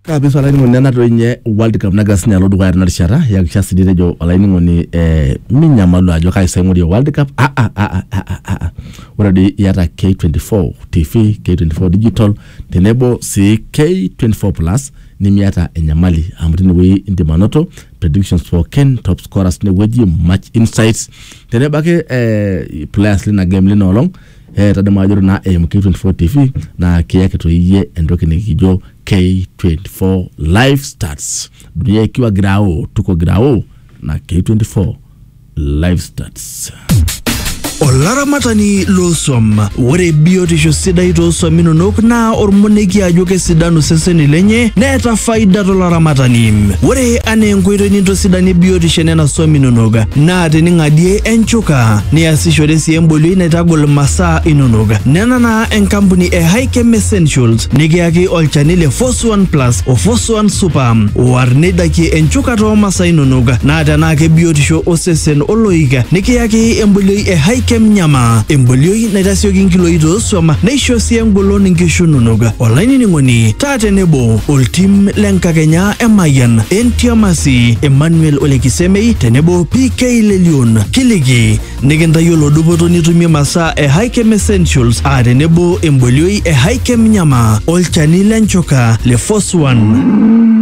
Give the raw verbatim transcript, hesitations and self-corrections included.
Kabisa olaining'oni nena toinye World Cup nagira sinye alo dukuya tena rishata yakikisha sii tejo olaining'oni eh, minyamalu ajo kaisa ing'orie World Cup ah ah ah ah ah ah ore dii iyata K twenty-four T V, K twenty-four Digital tenebo si K twenty-four Plus nimiata enyamali amu tinewueji indim anoto predictions for Ken top scorers tinewueji match insights tenebo ake eh, players lina game lina olong eh tadema ajoro na M K twenty-four T V na kiyake to iye endoki nikijo K twenty-four live starts dunia ikiwa grao tuko grao na K twenty-four live starts. Olaramatani losom ore biotisho sidai to sominonok na ormoneki ajo kesidanu seseni lenye neeta faida tolaramatani. Ore ane enkoitoi ninto sidani biotisho nena sominonok na teningadie enchuka niasishore sii embolioi naitagol masaa inonok. Nena na enkampuni e Highchem Essentials nikiaki olchani le Force one Plus o Force one Super warnedaki enchuka to masaa inonok na tenake biotisho osesen oloika nikiaki embolioi e Highchem Nyama embolioi naitasioki nkiloi tooswam neisho sii engolon nkishu nonok. Olainining'oni taa tenebo oltim lenkakenya Emayian Entiamasi Emmanuel Olekisemei tenebo P K Lelion kiliki nikintayiolo dupoto nitumie masaa e Highchem Essentials a tenebo embolioi e Highchem Nyama olchani lenchoka le Force one.